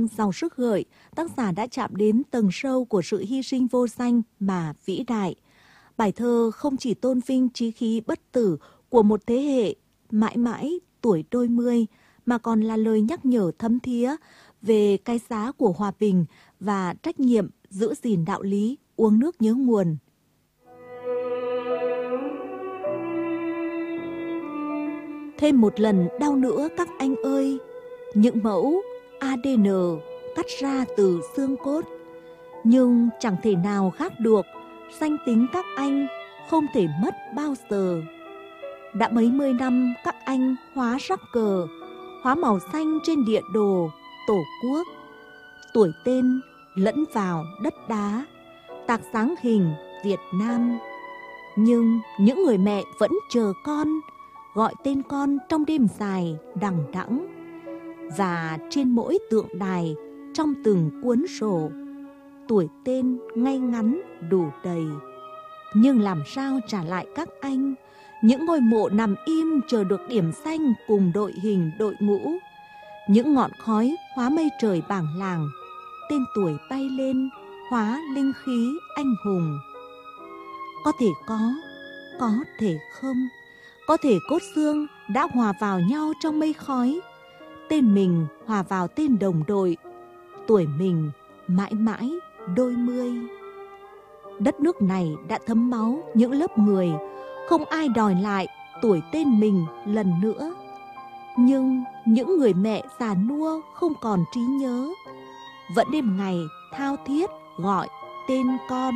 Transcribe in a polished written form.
giàu sức gợi, tác giả đã chạm đến tầng sâu của sự hy sinh vô danh mà vĩ đại. Bài thơ không chỉ tôn vinh chí khí bất tử của một thế hệ mãi mãi tuổi đôi mươi, mà còn là lời nhắc nhở thấm thía về cái giá của hòa bình và trách nhiệm giữ gìn đạo lý uống nước nhớ nguồn. Thêm một lần đau nữa các anh ơi, những mẫu ADN cắt ra từ xương cốt, nhưng chẳng thể nào khác được danh tính các anh không thể mất bao giờ. Đã mấy mươi năm các anh hóa sắc cờ, hóa màu xanh trên địa đồ Tổ quốc. Tuổi tên lẫn vào đất đá, tạc dáng hình Việt Nam. Nhưng những người mẹ vẫn chờ con, gọi tên con trong đêm dài đằng đẵng. Và trên mỗi tượng đài, trong từng cuốn sổ, tuổi tên ngay ngắn đủ đầy. Nhưng làm sao trả lại các anh những ngôi mộ nằm im chờ được điểm xanh cùng đội hình đội ngũ, những ngọn khói hóa mây trời bảng làng, tên tuổi bay lên hóa linh khí anh hùng. Có thể có thể không, có thể cốt xương đã hòa vào nhau trong mây khói, tên mình hòa vào tên đồng đội, tuổi mình mãi mãi đôi mươi. Đất nước này đã thấm máu những lớp người, không ai đòi lại tuổi tên mình lần nữa. Nhưng những người mẹ già nua không còn trí nhớ, vẫn đêm ngày thao thiết gọi tên con.